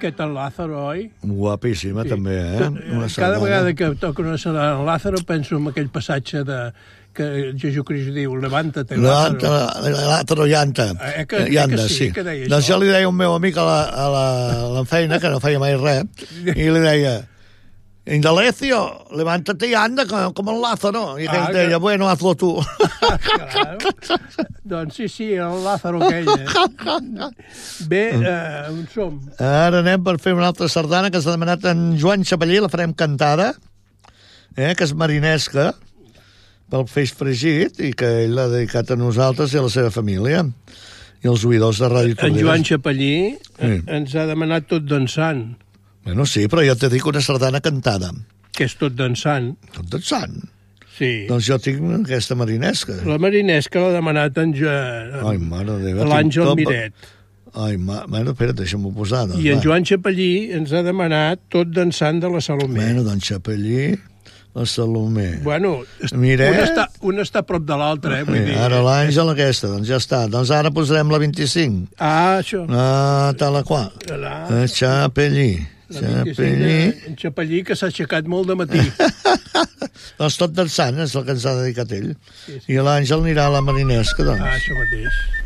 Aquest el Lázaro, oi? Guapíssima, també, Cada vegada que toco una sardana en Lázaro penso en aquell passatge que Jesucrist diu, levántate, Lázaro. Lázaro, llanta. Que sí, que deia doncs això. jo li deia a un meu amic a la feina, que no feia mai res, i li deia, Indalecio, levántate y anda com el Lázaro. I ell deia, bueno, hazlo tu. Claro. Doncs sí, el Lázaro aquell. Bé, on som? Ara anem per fer una altra sardana que s'ha demanat en Joan Chapellí, la farem cantada, que és marinesca, pel feix fregit, i que ell l'ha dedicat a nosaltres i a la seva família, i als oïdors de Ràdio Tordera. En Joan Chapellí ens ha demanat tot dansant. Bueno, sí, però jo te dic una sardana cantada. Que és tot dansant. Tot dansant. Sí. Doncs jo tinc aquesta marinesca. La marinesca l'ha demanat Ai, mare de Déu. l'Àngel Miret. Ai, bueno, espera, deixa'm-ho posar. Doncs, I en Joan Chapellí ens ha demanat tot dansant de la Salomé. Bueno, doncs Chapellí, la Salomé. Bueno, Miret. un està a prop de l'altre, vull dir. Ara l'Àngel aquesta, doncs ja està. Doncs ara posarem la 25. Això. Tal qual. Chapellí. En Chapellí, que s'ha aixecat molt de matí. Doncs tot dansant és el que ens ha dedicat ell. I l'Àngel anirà a la marinesca, doncs. Això mateix.